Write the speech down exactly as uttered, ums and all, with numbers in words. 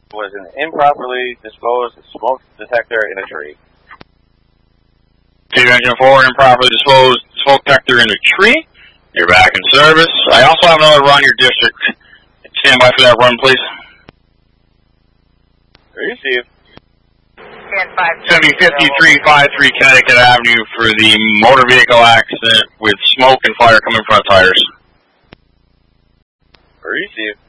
was an improperly disposed smoke detector in a tree. Team Engine four, improperly disposed smoke detector in a tree. You're back in service. I also have another run your district. Stand by for that run, please. Received. seventy fifty-three fifty-three Connecticut Avenue for the motor vehicle accident with smoke and fire coming from the tires. Received.